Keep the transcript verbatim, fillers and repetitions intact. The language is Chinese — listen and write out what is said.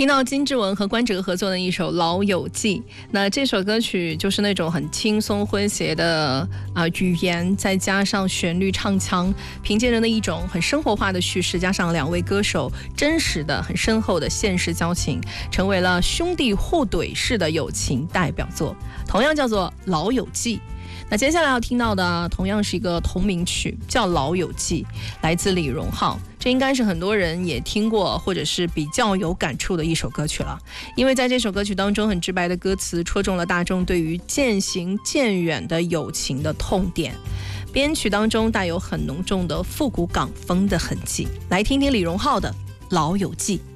听到金志文和关喆合作的一首《老友记》，那这首歌曲就是那种很轻松诙谐的啊、呃、语言，再加上旋律唱腔，凭借着那一种很生活化的叙事，加上两位歌手真实的、很深厚的现实交情，成为了兄弟互怼式的友情代表作，同样叫做《老友记》。那接下来要听到的同样是一个同名曲，叫《老友记》，来自李荣浩。这应该是很多人也听过或者是比较有感触的一首歌曲了，因为在这首歌曲当中，很直白的歌词戳中了大众对于渐行渐远的友情的痛点，编曲当中带有很浓重的复古港风的痕迹。来听听李荣浩的《老友记》。